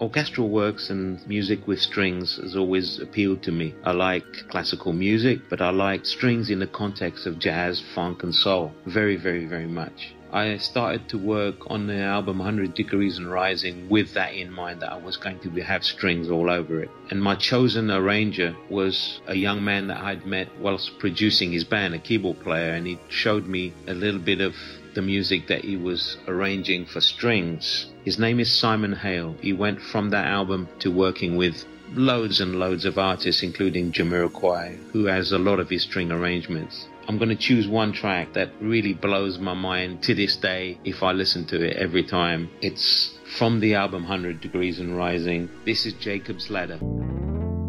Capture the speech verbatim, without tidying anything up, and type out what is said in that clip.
Orchestral works and music with strings has always appealed to me. I like classical music, but I like strings in the context of jazz, funk and soul very, very, very much. I started to work on the album one hundred Degrees and Rising with that in mind, that I was going to have strings all over it. And my chosen arranger was a young man that I'd met whilst producing his band, a keyboard player, and he showed me a little bit of the music that he was arranging for strings. His name is Simon Hale. He went from that album to working with loads and loads of artists, including Jamiroquai, who has a lot of his string arrangements. I'm going to choose one track that really blows my mind to this day if I listen to it every time. It's from the album one hundred Degrees and Rising. This is Jacob's Ladder.